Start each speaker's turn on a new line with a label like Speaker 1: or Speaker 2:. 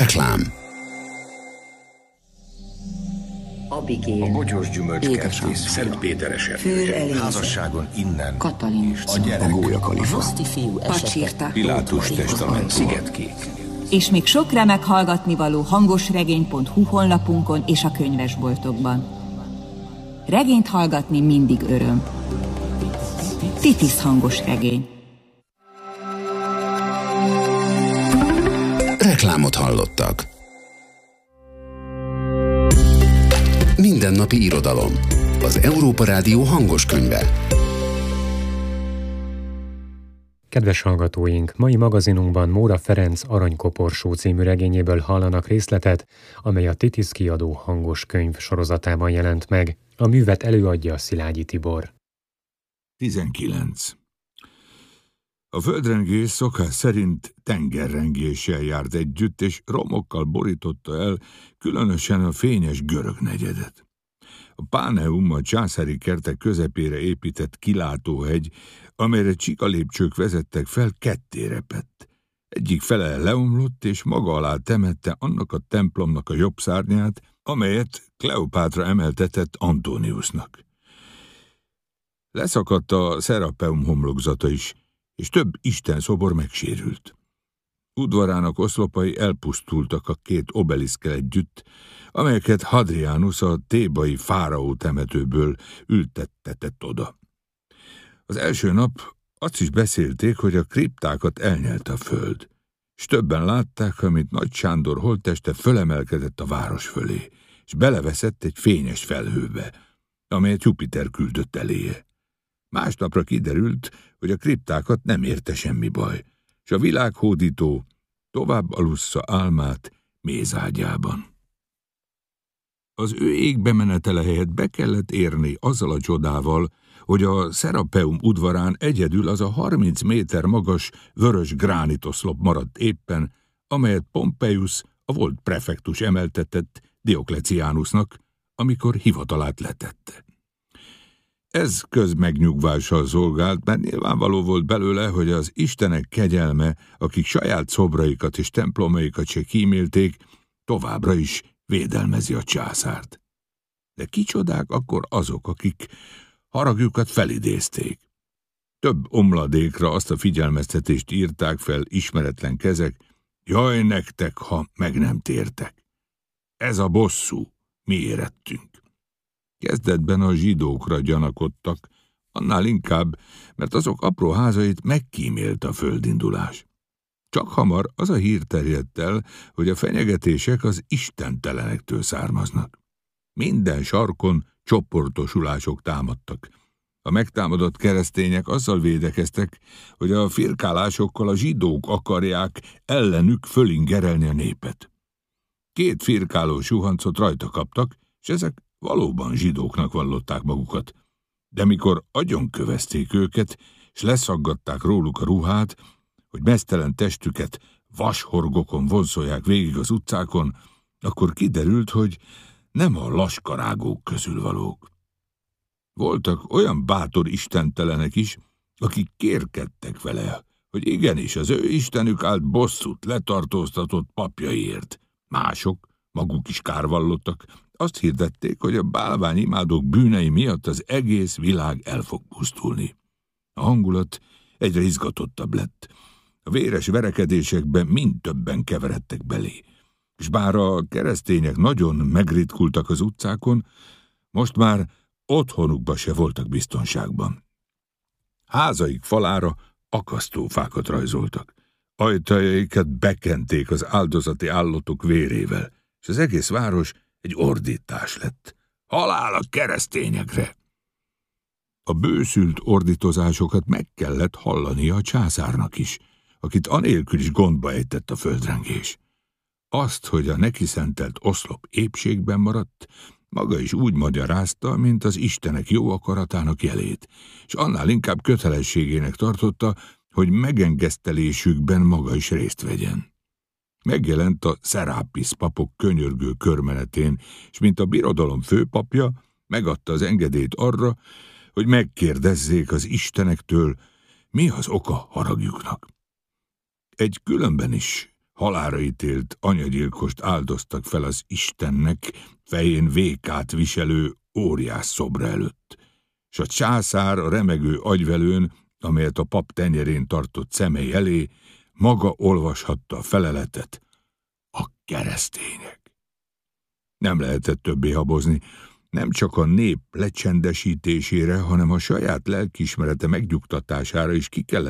Speaker 1: Reklám.
Speaker 2: Abigail,
Speaker 3: a bogyós gyümölcskertész, Szentpéteres erődje, házasságon innen,
Speaker 2: Katalin,
Speaker 3: a gyerek,
Speaker 1: A Gólyakalifa,
Speaker 2: Roszti fiú esete,
Speaker 3: Pilátus testament, Szigetkék.
Speaker 4: És még sok remek hallgatnivaló hangosregény.hu honlapunkon és a könyvesboltokban. Regényt hallgatni mindig öröm. Titis hangos regény.
Speaker 1: Reklámot hallottak. Mindennapi irodalom. Az Európa Rádió hangos könyve.
Speaker 5: Kedves hallgatóink, mai magazinunkban Móra Ferenc Aranykoporsó című regényéből hallanak részletet, amely a Titis kiadó hangos könyv sorozatában jelent meg. A művet előadja Szilágyi Tibor.
Speaker 6: 19. A földrengés szokás szerint tengerrengéssel járt együtt, és romokkal borította el különösen a fényes görög negyedet. A Páneum, a császári kertek közepére épített kilátóhegy, amelyre csikalépcsők vezettek fel, ketté repett. Egyik fele leomlott, és maga alá temette annak a templomnak a jobb szárnyát, amelyet Kleopátra emeltetett Antoniusnak. Leszakadt a Szerapeum homlokzata is, és több istenszobor megsérült. Udvarának oszlopai elpusztultak a két obeliszkkel együtt, amelyeket Hadrianus a thébai fáraó temetőből ültettetett oda. Az első nap azt is beszélték, hogy a kriptákat elnyelte a föld, és többen látták, amint Nagy Sándor holtteste fölemelkedett a város fölé, és beleveszett egy fényes felhőbe, amelyet Jupiter küldött eléje. Másnapra kiderült, hogy a kriptákat nem érte semmi baj, és a világhódító tovább alussza álmát mézágyában. Az ő égbe menetele helyett be kellett érni azzal a csodával, hogy a Szerapeum udvarán egyedül az a 30 méter magas vörös gránitoszlop maradt éppen, amelyet Pompeius, a volt prefektus emeltetett Diokleciánusnak, amikor hivatalát letette. Ez közmegnyugvással szolgált, mert nyilvánvaló volt belőle, hogy az istenek kegyelme, akik saját szobraikat és templomaikat se kímélték, továbbra is védelmezi a császárt. De kicsodák akkor azok, akik haragjukat felidézték. Több omladékra azt a figyelmeztetést írták fel ismeretlen kezek: jaj nektek, ha meg nem tértek. Ez a bosszú, mi érettünk. Kezdetben a zsidókra gyanakodtak, annál inkább, mert azok apró házait megkímélt a földindulás. Csak hamar az a hír terjedt el, hogy a fenyegetések az istentelenektől származnak. Minden sarkon csoportosulások támadtak. A megtámadott keresztények azzal védekeztek, hogy a firkálásokkal a zsidók akarják ellenük fölingerelni a népet. 2 firkáló suhancot rajta kaptak, és ezek valóban zsidóknak vallották magukat. De mikor agyonkövezték őket, és leszaggatták róluk a ruhát, hogy meztelen testüket vashorgokon vonszolják végig az utcákon, akkor kiderült, hogy nem a laskarágók közül valók. Voltak olyan bátor istentelenek is, akik kérkedtek vele, hogy igenis az ő istenük állt bosszút letartóztatott papjaiért. Mások, maguk is kárvallottak, azt hirdették, hogy a bálványimádók bűnei miatt az egész világ el fog pusztulni. A hangulat egyre izgatottabb lett. A véres verekedésekben mind többen keveredtek belé, és bár a keresztények nagyon megritkultak az utcákon, most már otthonukba se voltak biztonságban. Házaik falára akasztófákat rajzoltak, ajtajaikat bekenték az áldozati állatok vérével, és az egész város egy ordítás lett. Halál a keresztényekre! A bőszült ordítozásokat meg kellett hallania a császárnak is, akit anélkül is gondba ejtett a földrengés. Azt, hogy a neki szentelt oszlop épségben maradt, maga is úgy magyarázta, mint az istenek jó akaratának jelét, és annál inkább kötelességének tartotta, hogy megengesztelésükben maga is részt vegyen. Megjelent a Szerápisz papok könyörgő körmenetén, és mint a birodalom főpapja, megadta az engedélyt arra, hogy megkérdezzék az istenektől, mi az oka haragjuknak. Egy különben is halálra ítélt anyagyilkost áldoztak fel az Istennek fején vékát viselő óriás szobra előtt, s a császár a remegő agyvelőn, amelyet a pap tenyerén tartott szemei elé, maga olvashatta a feleletet: a keresztények. Nem lehetett többé habozni, nem csak a nép lecsendesítésére, hanem a saját lelkiismerete megnyugtatására is ki kellett